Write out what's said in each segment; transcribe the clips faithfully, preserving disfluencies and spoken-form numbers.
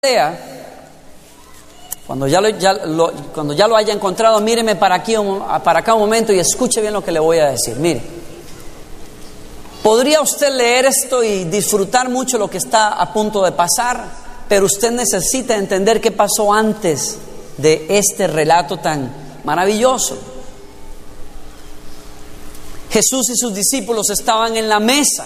Cuando ya, lo, ya lo, cuando ya lo haya encontrado, míreme para, aquí, para acá un momento y escuche bien lo que le voy a decir. Mire, podría usted leer esto y disfrutar mucho lo que está a punto de pasar, pero usted necesita entender qué pasó antes de este relato tan maravilloso. Jesús y sus discípulos estaban en la mesa.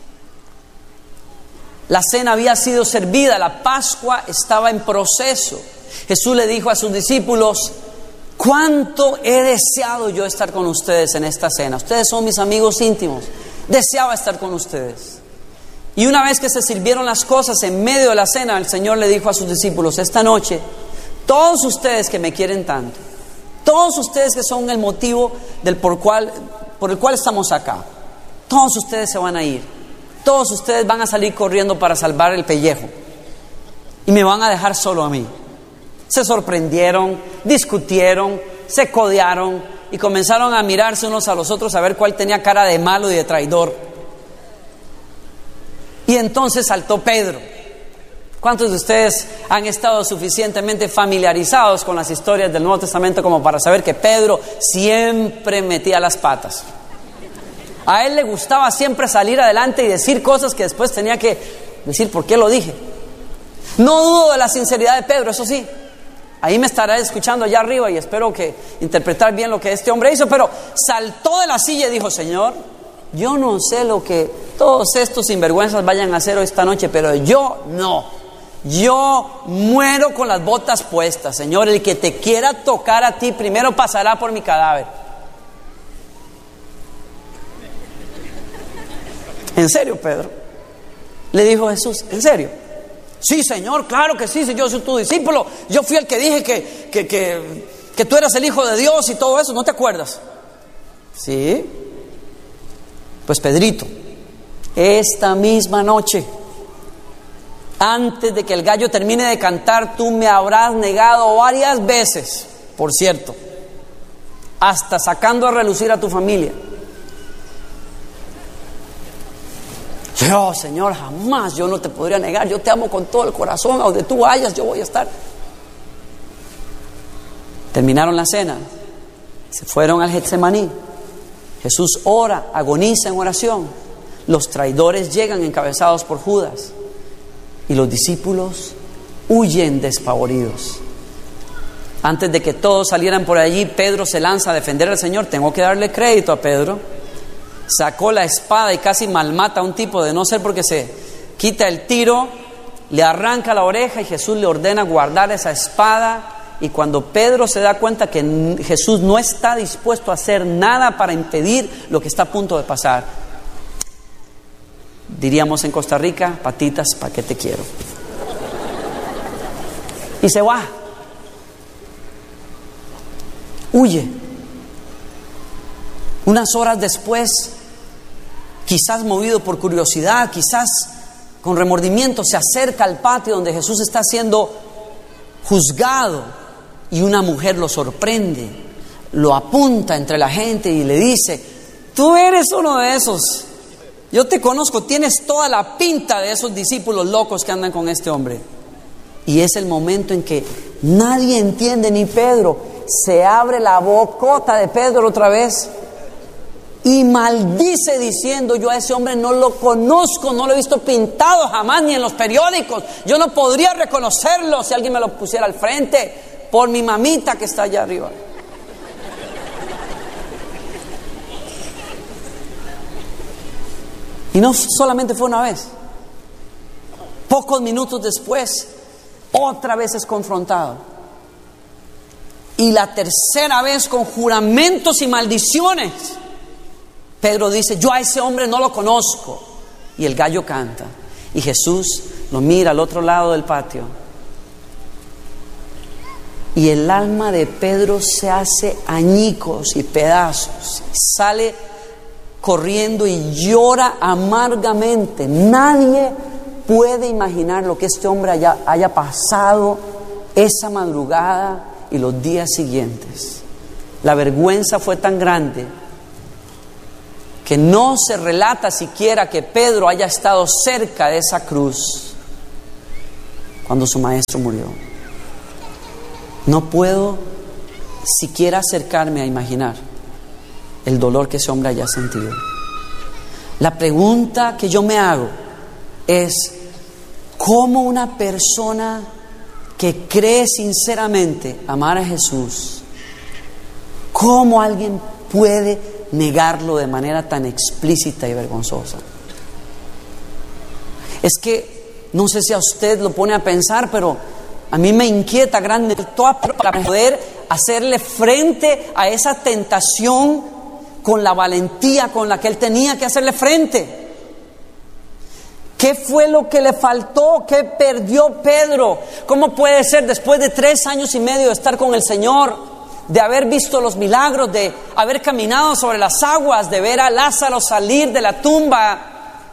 La cena había sido servida, la Pascua estaba en proceso. Jesús le dijo a sus discípulos: cuánto he deseado yo estar con ustedes en esta cena. Ustedes son mis amigos íntimos. Deseaba estar con ustedes. Y una vez que se sirvieron las cosas en medio de la cena, el Señor le dijo a sus discípulos: esta noche, todos ustedes que me quieren tanto, todos ustedes que son el motivo del por, cual, por el cual estamos acá, todos ustedes se van a ir. Todos ustedes van a salir corriendo para salvar el pellejo y me van a dejar solo a mí. Se sorprendieron, discutieron, se codearon y comenzaron a mirarse unos a los otros a ver cuál tenía cara de malo y de traidor. Y entonces saltó Pedro. ¿Cuántos de ustedes han estado suficientemente familiarizados con las historias del Nuevo Testamento como para saber que Pedro siempre metía las patas? A él le gustaba siempre salir adelante y decir cosas que después tenía que decir por qué lo dije. No dudo de la sinceridad de Pedro, eso sí. Ahí me estará escuchando allá arriba y espero que interpretar bien lo que este hombre hizo. Pero saltó de la silla y dijo: Señor, yo no sé lo que todos estos sinvergüenzas vayan a hacer hoy esta noche, pero yo no. Yo muero con las botas puestas, Señor. El que te quiera tocar a ti primero pasará por mi cadáver. ¿En serio, Pedro? Le dijo Jesús. ¿En serio? Sí, Señor, claro que sí, si yo soy tu discípulo. Yo fui el que dije que, que, que, que tú eras el Hijo de Dios y todo eso. ¿No te acuerdas? Sí. Pues Pedrito, esta misma noche, antes de que el gallo termine de cantar, tú me habrás negado varias veces, por cierto, hasta sacando a relucir a tu familia. Yo, Señor, jamás, yo no te podría negar. Yo te amo con todo el corazón. A donde tú vayas, yo voy a estar. Terminaron la cena. Se fueron al Getsemaní. Jesús ora, agoniza en oración. Los traidores llegan encabezados por Judas. Y los discípulos huyen despavoridos. Antes de que todos salieran por allí, Pedro se lanza a defender al Señor. Tengo que darle crédito a Pedro. Sacó la espada y casi malmata a un tipo, de no ser porque se quita el tiro, le arranca la oreja y Jesús le ordena guardar esa espada. Y cuando Pedro se da cuenta que Jesús no está dispuesto a hacer nada para impedir lo que está a punto de pasar, diríamos en Costa Rica: patitas, ¿pa' qué te quiero? Y se va, huye. Unas horas después, quizás movido por curiosidad, quizás con remordimiento, se acerca al patio donde Jesús está siendo juzgado y una mujer lo sorprende, lo apunta entre la gente y le dice: tú eres uno de esos, yo te conozco, tienes toda la pinta de esos discípulos locos que andan con este hombre. Y es el momento en que nadie entiende, ni Pedro. Se abre la bocota de Pedro otra vez y maldice diciendo: yo a ese hombre no lo conozco, no lo he visto pintado jamás ni en los periódicos, yo no podría reconocerlo si alguien me lo pusiera al frente, por mi mamita que está allá arriba. Y no solamente fue una vez, pocos minutos después otra vez es confrontado, y la tercera vez con juramentos y maldiciones. Pedro dice: yo a ese hombre no lo conozco. Y el gallo canta. Y Jesús lo mira al otro lado del patio. Y el alma de Pedro se hace añicos y pedazos. Sale corriendo y llora amargamente. Nadie puede imaginar lo que este hombre haya, haya pasado esa madrugada y los días siguientes. La vergüenza fue tan grande que no se relata siquiera que Pedro haya estado cerca de esa cruz. cuando su maestro murió. No puedo siquiera acercarme a imaginar el dolor que ese hombre haya sentido. La pregunta que yo me hago es: ¿cómo una persona que cree sinceramente amar a Jesús, cómo alguien puede negarlo de manera tan explícita y vergonzosa? Es que no sé si a usted lo pone a pensar, pero a mí me inquieta grande para poder hacerle frente a esa tentación con la valentía con la que él tenía que hacerle frente. ¿Qué fue lo que le faltó? ¿Qué perdió Pedro? ¿Cómo puede ser, después de tres años y medio de estar con el Señor, de haber visto los milagros, de haber caminado sobre las aguas, de ver a Lázaro salir de la tumba,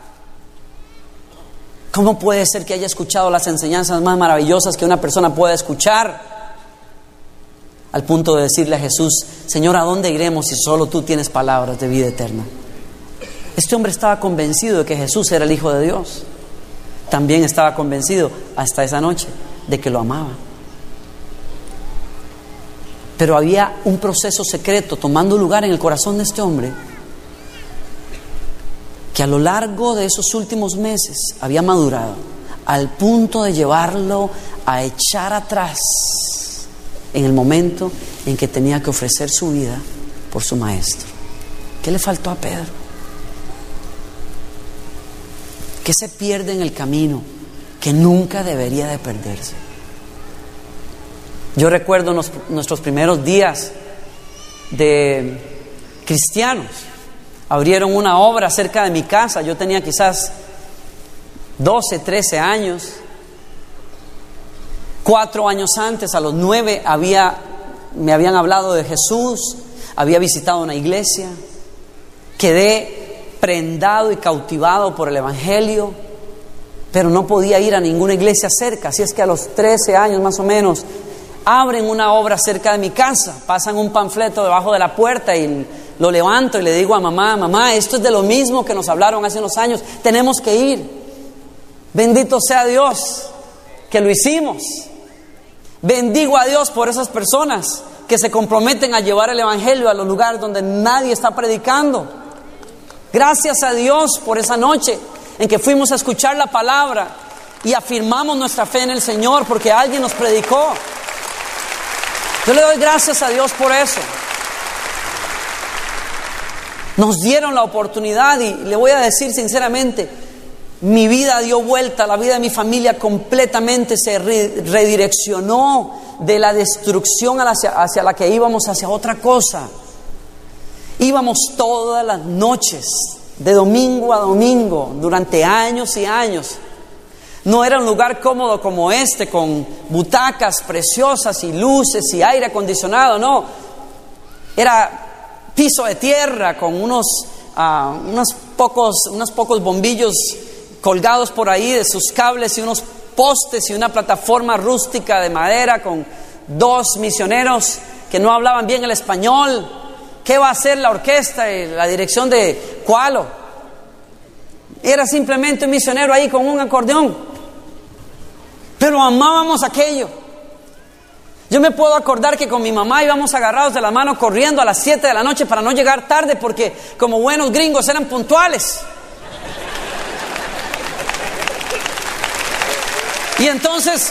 cómo puede ser que haya escuchado las enseñanzas más maravillosas que una persona pueda escuchar, al punto de decirle a Jesús: Señor, ¿a dónde iremos si solo tú tienes palabras de vida eterna? Este hombre estaba convencido de que Jesús era el Hijo de Dios. También estaba convencido, hasta esa noche, de que lo amaba. Pero había un proceso secreto tomando lugar en el corazón de este hombre, que a lo largo de esos últimos meses había madurado al punto de llevarlo a echar atrás en el momento en que tenía que ofrecer su vida por su maestro. ¿Qué le faltó a Pedro? ¿Qué se pierde en el camino que nunca debería de perderse? Yo recuerdo nos, nuestros primeros días de cristianos. Abrieron una obra cerca de mi casa. Yo tenía quizás doce, trece años. Cuatro años antes, a los nueve, había, me habían hablado de Jesús. Había visitado una iglesia. Quedé prendado y cautivado por el Evangelio, pero no podía ir a ninguna iglesia cerca. Así es que a los trece años más o menos, abren una obra cerca de mi casa. Pasan un panfleto debajo de la puerta y lo levanto y le digo a mamá: mamá, esto es de lo mismo que nos hablaron hace unos años, tenemos que ir. Bendito sea Dios que lo hicimos. Bendigo a Dios por esas personas que se comprometen a llevar el Evangelio a los lugares donde nadie está predicando. Gracias a Dios por esa noche en que fuimos a escuchar la palabra y afirmamos nuestra fe en el Señor porque alguien nos predicó. Yo le doy gracias a Dios por eso. Nos dieron la oportunidad y le voy a decir sinceramente, mi vida dio vuelta, la vida de mi familia completamente se re- redireccionó de la destrucción hacia, hacia la que íbamos, hacia otra cosa. Íbamos todas las noches, de domingo a domingo, durante años y años. No era un lugar cómodo como este, con butacas preciosas y luces y aire acondicionado, no. Era piso de tierra con unos, uh, unos, pocos, unos pocos bombillos colgados por ahí de sus cables y unos postes y una plataforma rústica de madera con dos misioneros que no hablaban bien el español. ¿Qué va a hacer la orquesta y la dirección de Cualo? Era simplemente un misionero ahí con un acordeón. Pero amábamos aquello. Yo me puedo acordar que con mi mamá íbamos agarrados de la mano corriendo a las siete de la noche para no llegar tarde, porque como buenos gringos eran puntuales. Y entonces,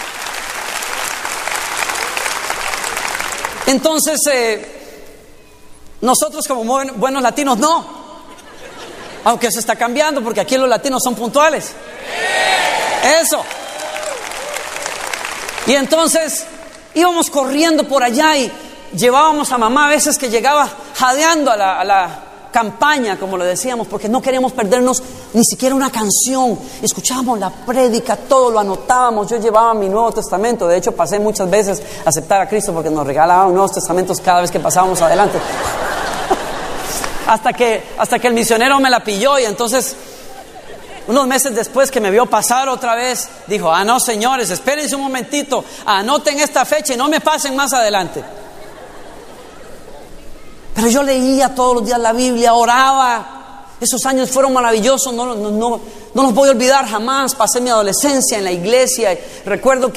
entonces eh, nosotros como buenos latinos no, aunque se está cambiando porque aquí los latinos son puntuales. Eso. Y entonces íbamos corriendo por allá y llevábamos a mamá a veces que llegaba jadeando a la, a la campaña, como le decíamos, porque no queríamos perdernos ni siquiera una canción. Escuchábamos la prédica, todo lo anotábamos. Yo llevaba mi Nuevo Testamento. De hecho, pasé muchas veces a aceptar a Cristo porque nos regalaban Nuevos Testamentos cada vez que pasábamos adelante. hasta que, hasta que el misionero me la pilló, y entonces unos meses después que me vio pasar otra vez, dijo: ah, no, señores, espérense un momentito, anoten esta fecha y no me pasen más adelante. Pero yo leía todos los días la Biblia, oraba. Esos años fueron maravillosos. No, no, no, No los voy a olvidar jamás. Pasé mi adolescencia en la iglesia y recuerdo que